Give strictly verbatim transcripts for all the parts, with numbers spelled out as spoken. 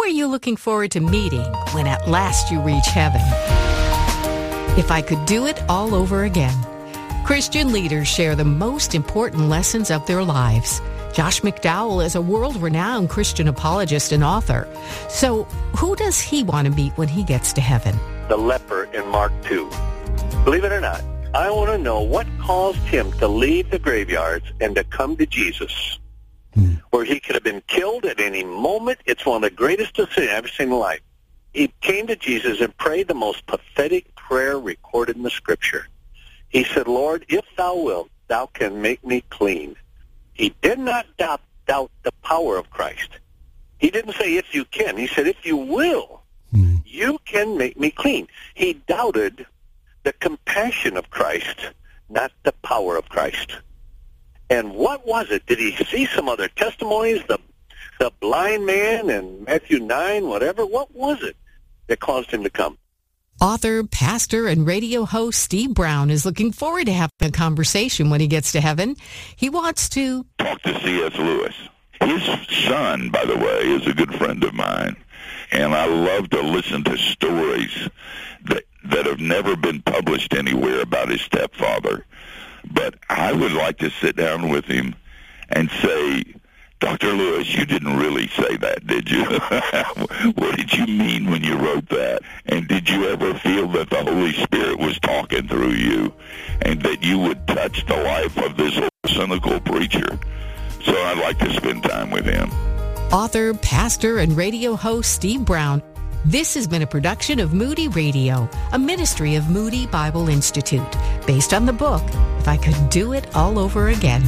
are you looking forward to meeting when at last you reach heaven? If I could do it all over again. Christian leaders share the most important lessons of their lives. Josh McDowell is a world-renowned Christian apologist and author. So who does he want to meet when he gets to heaven? The leper in Mark two. Believe it or not, I want to know what caused him to leave the graveyards and to come to Jesus, hmm. where he could have been killed at any moment. It's one of the greatest decisions I've ever seen in life. He came to Jesus and prayed the most pathetic prayer recorded in the Scripture. He said, Lord, if thou wilt, thou can make me clean. He did not doubt, doubt the power of Christ. He didn't say, if you can. He said, if you will, hmm. you can make me clean. He doubted the compassion of Christ, not the power of Christ. And what was it? Did he see some other testimonies, the the blind man in Matthew nine, whatever? What was it that caused him to come? Author, pastor, and radio host Steve Brown is looking forward to having a conversation when he gets to heaven. He wants to talk to C S. Lewis. His son, by the way, is a good friend of mine, and I love to listen to stories that that have never been published anywhere about his stepfather. But I would like to sit down with him and say, Doctor Lewis, you didn't really say that, did you? What did you mean when you wrote that? And did you ever feel that the Holy Spirit was talking through you and that you would touch the life of this cynical preacher? So I'd like to spend time with him. Author, pastor, and radio host Steve Brown. This has been a production of Moody Radio, a ministry of Moody Bible Institute, based on the book, If I Could Do It All Over Again.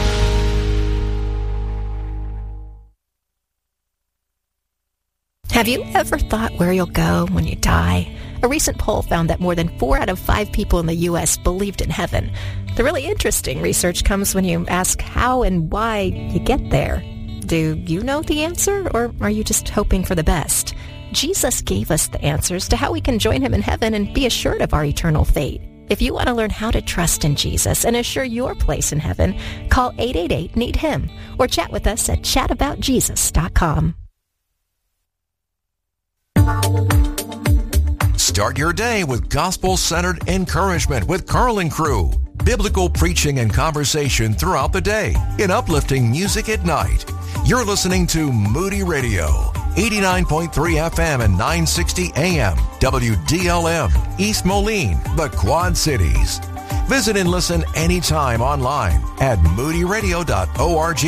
Have you ever thought where you'll go when you die? A recent poll found that more than four out of five people in the U S believed in heaven. The really interesting research comes when you ask how and why you get there. Do you know the answer, or are you just hoping for the best? Jesus gave us the answers to how we can join him in heaven and be assured of our eternal fate. If you want to learn how to trust in Jesus and assure your place in heaven, call eight eight eight, need him or chat with us at chat about jesus dot com. Start your day with gospel-centered encouragement with Carl and Crew. Biblical preaching and conversation throughout the day in uplifting music at night. You're listening to Moody Radio, eighty-nine point three F M and nine sixty A M, W D L M, East Moline, the Quad Cities. Visit and listen anytime online at moody radio dot org.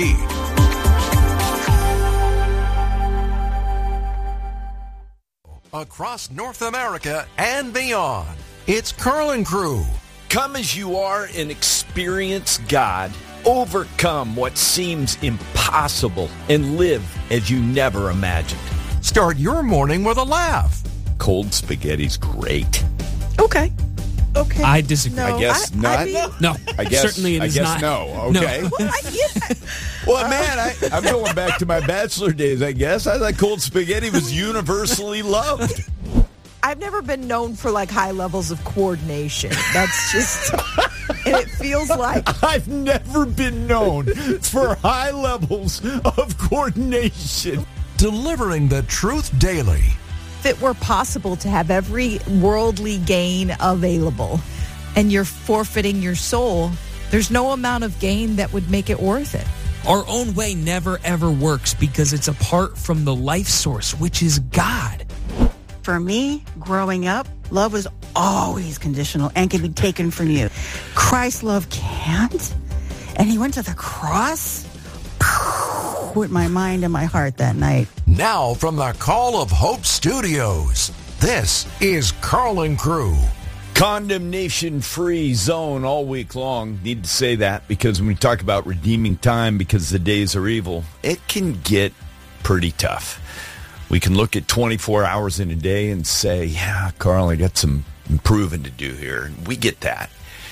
Across North America and beyond, it's Carl and Crew. Come as you are and experience God. Overcome what seems impossible and live as you never imagined. Start your morning with a laugh. Cold spaghetti's great. Okay. Okay. I disagree. No, I guess I, not. I mean, no. I guess, Certainly it I is guess not. no. Okay. No. Well, I, yeah. Well, man, I, I'm going back to my bachelor days, I guess. I thought cold spaghetti was universally loved. I've never been known for, like, high levels of coordination. That's just... and it feels like... I've never been known for high levels of coordination. Delivering the truth daily. If it were possible to have every worldly gain available and you're forfeiting your soul, there's no amount of gain that would make it worth it. Our own way never, ever works because it's apart from the life source, which is God. For me, growing up, love was always conditional and can be taken from you. Christ's love can't. And he went to the cross with my mind and my heart that night. Now from the Call of Hope Studios, this is Carl and Crew. Condemnation-free zone all week long. Need to say that because when we talk about redeeming time because the days are evil, it can get pretty tough. We can look at twenty-four hours in a day and say, yeah, Carl, I got some improving to do here. And we get that.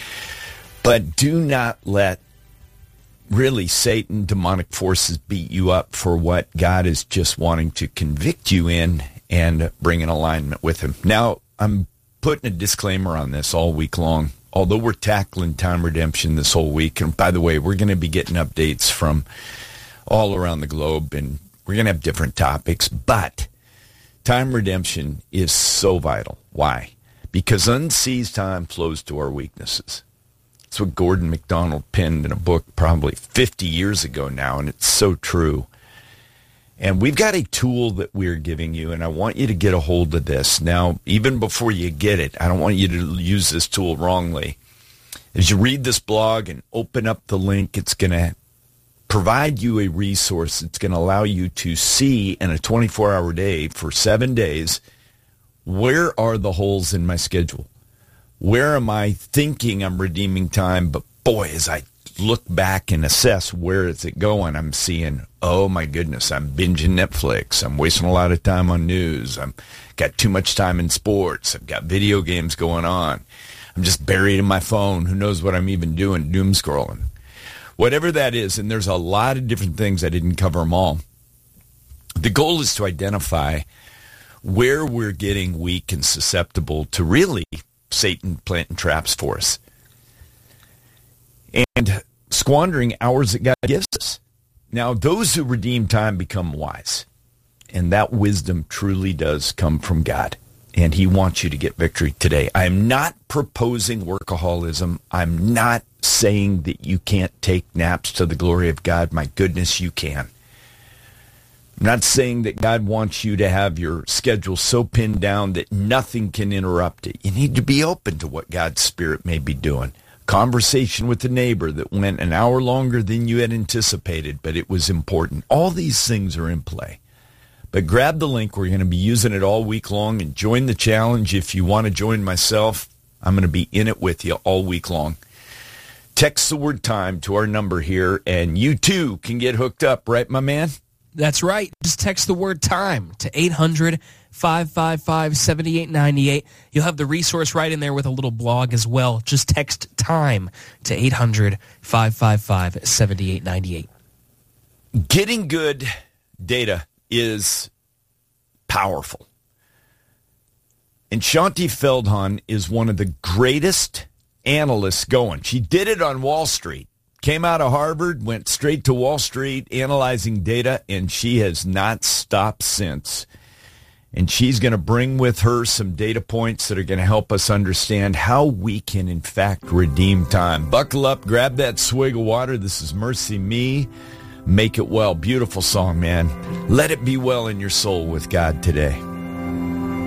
But do not let really Satan, demonic forces beat you up for what God is just wanting to convict you in and bring in alignment with him. Now, I'm putting a disclaimer on this all week long. Although we're tackling time redemption this whole week, and by the way, we're going to be getting updates from all around the globe, and we're going to have different topics, but Time redemption is so vital. Why? Because unseized time flows to our weaknesses. It's what Gordon MacDonald penned in a book probably fifty years ago now, and it's so true. And we've got a tool that we're giving you, and I want you to get a hold of this. Now, even before you get it, I don't want you to use this tool wrongly. As you read this blog and open up the link, it's going to provide you a resource. It's going to allow you to see in a twenty-four hour day for seven days, where are the holes in my schedule? Where am I thinking I'm redeeming time? But boy, as I look back and assess where is it going, I'm seeing, oh my goodness, I'm binging Netflix. I'm wasting a lot of time on news. I've got too much time in sports. I've got video games going on. I'm just buried in my phone. Who knows what I'm even doing, doom scrolling. Whatever that is, and there's a lot of different things. I didn't cover them all. The goal is to identify where we're getting weak and susceptible to really Satan planting traps for us and squandering hours that God gives us. Now, those who redeem time become wise, and that wisdom truly does come from God, and he wants you to get victory today. I'm not proposing workaholism. I'm not saying that you can't take naps to the glory of God. My goodness, you can. I'm not saying that God wants you to have your schedule so pinned down that nothing can interrupt it. You need to be open to what God's Spirit may be doing. Conversation with a neighbor that went an hour longer than you had anticipated, but it was important. All these things are in play. But grab the link. We're going to be using it all week long, and join the challenge. If you want to join myself, I'm going to be in it with you all week long. Text the word time to our number here, and you too can get hooked up, right, my man? That's right. Just text the word time to eight hundred, five five five, seven eight nine eight. You'll have the resource right in there with a little blog as well. Just text time to eight hundred, five five five, seven eight nine eight. Getting good data is powerful. And Shanti Feldhahn is one of the greatest analysts going. She did it on Wall Street. Came out of Harvard, went straight to Wall Street analyzing data, and she has not stopped since. And she's going to bring with her some data points that are going to help us understand how we can, in fact, redeem time. Buckle up, grab that swig of water. This is Mercy Me. Make it well. Beautiful song, man. Let it be well in your soul with God today.